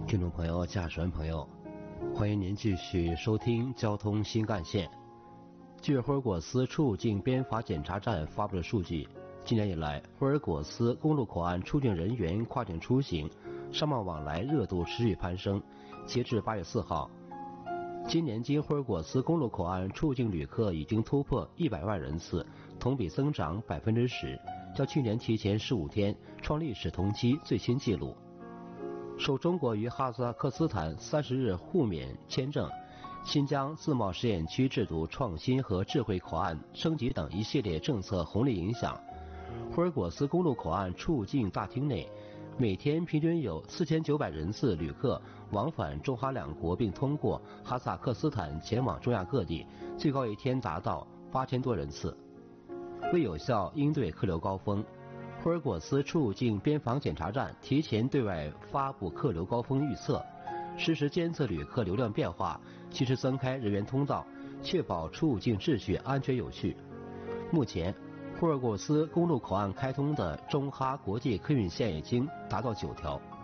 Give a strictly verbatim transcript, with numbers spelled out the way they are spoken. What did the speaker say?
听众朋友、驾驶员朋友，欢迎您继续收听交通新干线。据霍尔果斯出入境边防检查站发布的数据，今年以来，霍尔果斯公路口岸出境人员跨境出行、商贸往来热度持续攀升。截至八月四号，今年经霍尔果斯公路口岸出境旅客已经突破一百万人次，同比增长百分之十，较去年提前十五天创历史同期最新纪录。受中国与哈萨克斯坦三十日互免签证、新疆自贸试验区制度创新和智慧口岸升级等一系列政策红利影响，霍尔果斯公路口岸出入境大厅内每天平均有四千九百人次旅客往返中哈两国，并通过哈萨克斯坦前往中亚各地，最高一天达到八千多人次。为有效应对客流高峰，霍尔果斯出入境边防检查站提前对外发布客流高峰预测，实时监测旅客流量变化，及时增开人员通道，确保出入境秩序安全有序。目前，霍尔果斯公路口岸开通的中哈国际客运线已经达到九条。